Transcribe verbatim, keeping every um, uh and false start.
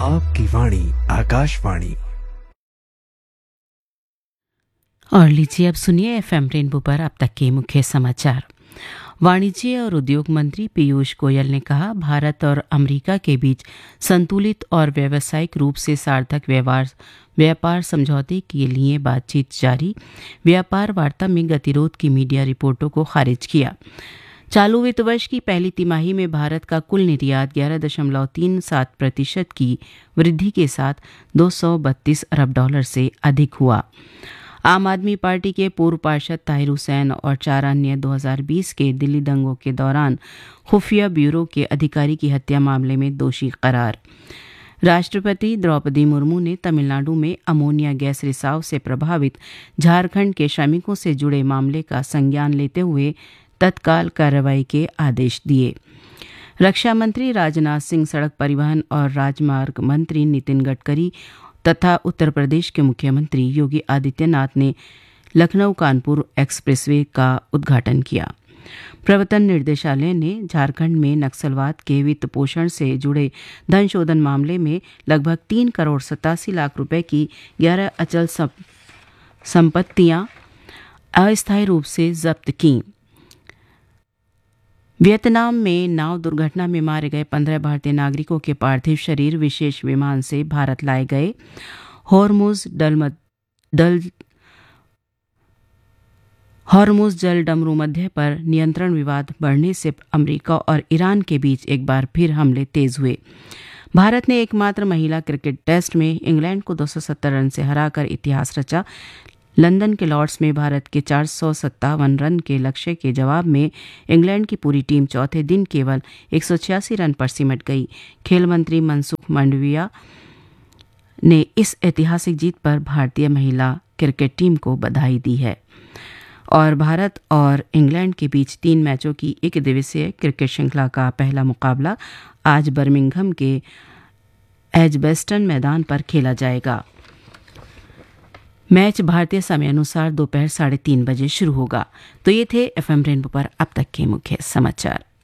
आपकी वाणी आकाशवाणी। और लीजिए अब सुनिए एफएम रेनबो पर अब तक के मुख्य समाचार। वाणिज्य और उद्योग मंत्री पीयूष गोयल ने कहा, भारत और अमेरिका के बीच संतुलित और व्यावसायिक रूप से सार्थक व्यवहार व्यापार समझौते के लिए बातचीत जारी। व्यापार वार्ता में गतिरोध की मीडिया रिपोर्टों को खारिज किया। चालू वित्त वर्ष की पहली तिमाही में भारत का कुल निर्यात ग्यारह दशमलव तीन सात प्रतिशत की वृद्धि के साथ दो सौ बत्तीस अरब डॉलर से अधिक हुआ। आम आदमी पार्टी के पूर्व पार्षद ताहिर हुसैन और चार अन्य दो हज़ार बीस के दिल्ली दंगों के दौरान खुफिया ब्यूरो के अधिकारी की हत्या मामले में दोषी करार। राष्ट्रपति द्रौपदी मुर्मू ने तमिलनाडु में अमोनिया गैस रिसाव से प्रभावित झारखंड के श्रमिकों से जुड़े मामले का संज्ञान लेते हुए तत्काल कार्रवाई के आदेश दिए। रक्षा मंत्री राजनाथ सिंह, सड़क परिवहन और राजमार्ग मंत्री नितिन गडकरी तथा उत्तर प्रदेश के मुख्यमंत्री योगी आदित्यनाथ ने लखनऊ कानपुर एक्सप्रेसवे का उद्घाटन किया। प्रवर्तन निर्देशालय ने झारखंड में नक्सलवाद के वित्त पोषण से जुड़े धन शोधन मामले में लगभग तीन करोड़ सतासी लाख रुपए की ग्यारह अचल संपत्तियां अस्थायी रूप से जब्त की। वियतनाम में नाव दुर्घटना में मारे गए पंद्रह भारतीय नागरिकों के पार्थिव शरीर विशेष विमान से भारत लाए गए। हॉर्मुज डल डल हॉर्मुज जल डमरू मध्य पर नियंत्रण विवाद बढ़ने से अमेरिका और ईरान के बीच एक बार फिर हमले तेज हुए। भारत ने एकमात्र महिला क्रिकेट टेस्ट में इंग्लैंड को दो सौ सत्तर रन से हराकर इतिहास रचा। लंदन के लॉर्ड्स में भारत के चार सौ सत्तावन रन के लक्ष्य के जवाब में इंग्लैंड की पूरी टीम चौथे दिन केवल एक सौ छियासी रन पर सिमट गई। खेल मंत्री मनसुख मांडविया ने इस ऐतिहासिक जीत पर भारतीय महिला क्रिकेट टीम को बधाई दी है। और भारत और इंग्लैंड के बीच तीन मैचों की एक दिवसीय क्रिकेट श्रृंखला का पहला मुकाबला आज बर्मिंघम के एजबेस्टन मैदान पर खेला जाएगा। मैच भारतीय समय अनुसार दोपहर साढ़े तीन बजे शुरू होगा। तो ये थे एफएम रेनबो पर अब तक के मुख्य समाचार।